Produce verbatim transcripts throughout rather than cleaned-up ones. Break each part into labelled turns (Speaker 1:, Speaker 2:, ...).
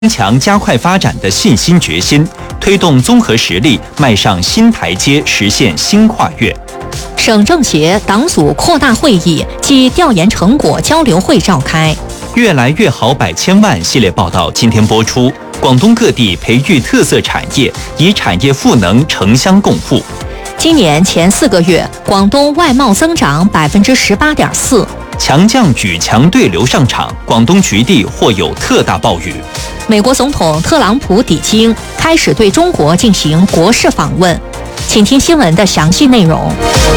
Speaker 1: 增强加快发展的信心决心，推动综合实力迈上新台阶，实现新跨越。
Speaker 2: 省政协党组扩大会议暨调研成果交流会召开。
Speaker 1: 越来越好百千万系列报道今天播出。广东各地培育特色产业，以产业赋能城乡共富。
Speaker 2: 今年前四个月，广东外贸增长百分之十八点四。
Speaker 1: 强降雨强对流上场，广东局地或有特大暴雨。
Speaker 2: 美国总统特朗普抵京，开始对中国进行国事访问。请听新闻的详细内容。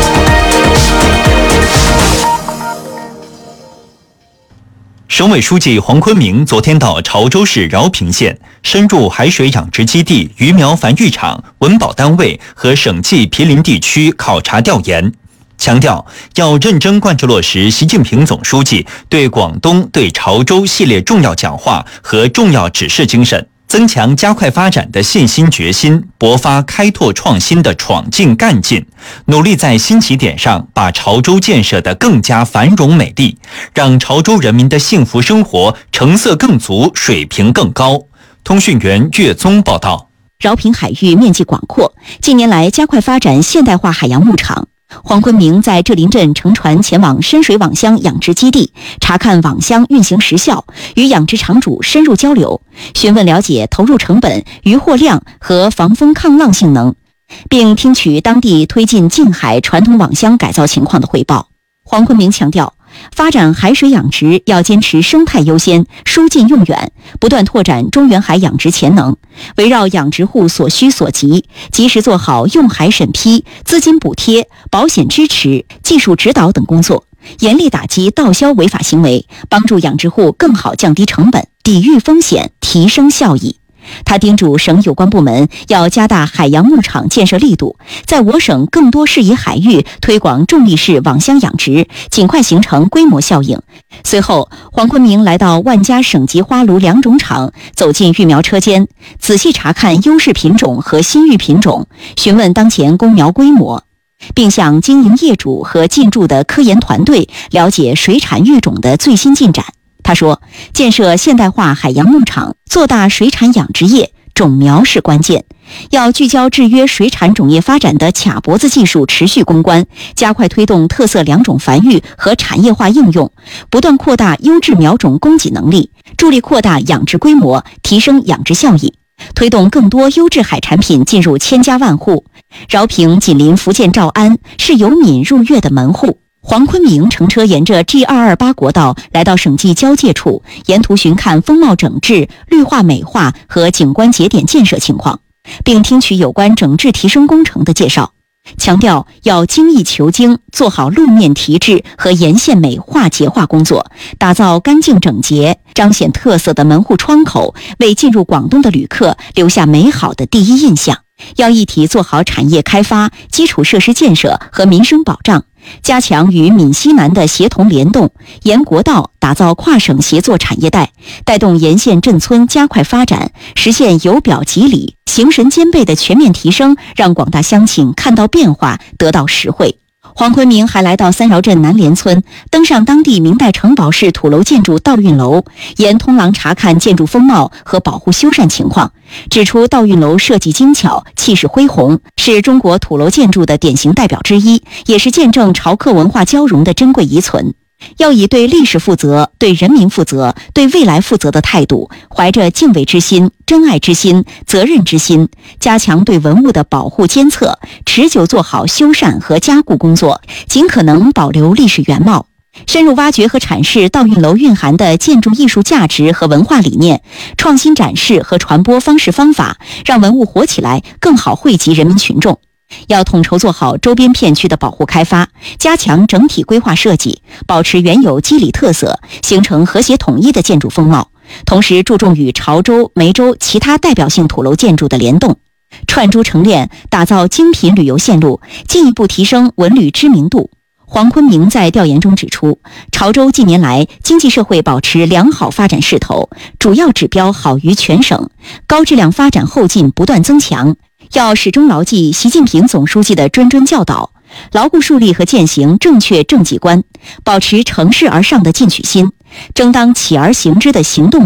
Speaker 1: 省委书记黄坤明昨天到潮州市饶平县，深入海水养殖基地、鱼苗繁育场、文保单位和省际毗邻地区考察调研，强调要认真贯彻落实习近平总书记对广东、对潮州系列重要讲话和重要指示精神，增强加快发展的信心决心，勃发开拓创新的闯劲干劲，努力在新起点上把潮州建设得更加繁荣美丽，让潮州人民的幸福生活成色更足，水平更高。通讯员岳宗报道。
Speaker 3: 饶平海域面积广阔，近年来加快发展现代化海洋牧场。黄坤明在浙林镇乘船前往深水网箱养殖基地，查看网箱运行时效，与养殖场主深入交流，询问了解投入成本、渔获量和防风抗浪性能，并听取当地推进近海传统网箱改造情况的汇报。黄坤明强调，发展海水养殖要坚持生态优先、疏近用远，不断拓展中远海养殖潜能，围绕养殖户所需所急，及时做好用海审批、资金补贴、保险支持、技术指导等工作，严厉打击盗销违法行为，帮助养殖户更好降低成本、抵御风险、提升效益。他叮嘱省有关部门要加大海洋牧场建设力度，在我省更多适宜海域推广重力式网箱养殖，尽快形成规模效应。随后，黄坤明来到万家省级花鲈两种场，走进育苗车间，仔细查看优势品种和新育品种，询问当前公苗规模，并向经营业主和进驻的科研团队了解水产育种的最新进展。他说，建设现代化海洋牧场，做大水产养殖业，种苗是关键，要聚焦制约水产种业发展的卡脖子技术持续攻关，加快推动特色良种繁育和产业化应用，不断扩大优质苗种供给能力，助力扩大养殖规模，提升养殖效益，推动更多优质海产品进入千家万户。饶平紧邻福建诏安，是由闽入粤的门户。黄坤明乘车沿着 G 二二八国道来到省际交界处，沿途巡看风貌整治、绿化美化和景观节点建设情况，并听取有关整治提升工程的介绍，强调要精益求精，做好路面提质和沿线美化洁化工作，打造干净整洁、彰显特色的门户窗口，为进入广东的旅客留下美好的第一印象。要一体做好产业开发、基础设施建设和民生保障，加强与闽西南的协同联动，沿国道打造跨省协作产业带，带动沿线镇村加快发展，实现由表及里、形神兼备的全面提升，让广大乡亲看到变化，得到实惠。黄坤明还来到三饶镇南联村，登上当地明代城堡式土楼建筑道运楼，沿通廊查看建筑风貌和保护修缮情况，指出道运楼设计精巧，气势恢宏，是中国土楼建筑的典型代表之一，也是见证潮客文化交融的珍贵遗存。要以对历史负责、对人民负责、对未来负责的态度，怀着敬畏之心、珍爱之心、责任之心，加强对文物的保护监测，持久做好修缮和加固工作，尽可能保留历史原貌，深入挖掘和阐释道运楼蕴含的建筑艺术价值和文化理念，创新展示和传播方式方法，让文物活起来，更好惠及人民群众。要统筹做好周边片区的保护开发，加强整体规划设计，保持原有肌理特色，形成和谐统一的建筑风貌，同时注重与潮州、梅州其他代表性土楼建筑的联动，串珠成链，打造精品旅游线路，进一步提升文旅知名度。黄坤明在调研中指出，潮州近年来经济社会保持良好发展势头，主要指标好于全省，高质量发展后劲不断增强。要始终牢记习近平总书记的谆谆教导，牢固树立和践行正确政绩观，保持乘势而上的进取心，争当起而行之的行动派，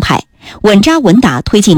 Speaker 3: 稳扎稳打推进